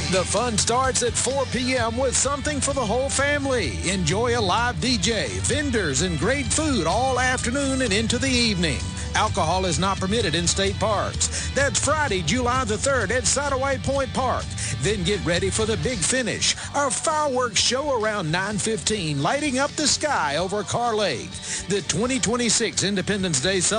The fun starts at 4 p.m. with something for the whole family. Enjoy a live DJ, vendors, and great food all afternoon and into the evening. Alcohol is not permitted in state parks. That's Friday, July the 3rd at Sidaway Point Park. Then get ready for the big finish, our fireworks show around 9:15, lighting up the sky over Carr Lake. The 2026 Independence Day